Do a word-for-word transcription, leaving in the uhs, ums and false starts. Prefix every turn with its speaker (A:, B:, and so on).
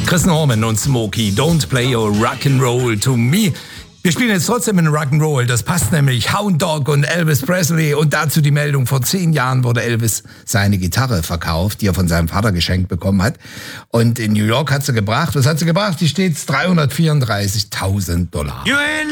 A: Chris Norman und Smokey, Don't Play Your Rock'n'Roll to Me. Wir spielen jetzt trotzdem in Rock'n'Roll, das passt nämlich. Hound Dog und Elvis Presley und dazu die Meldung, vor zehn Jahren wurde Elvis seine Gitarre verkauft, die er von seinem Vater geschenkt bekommen hat. Und in New York hat sie gebracht, was hat sie gebracht? Die steht dreihundertvierunddreißigtausend Dollar.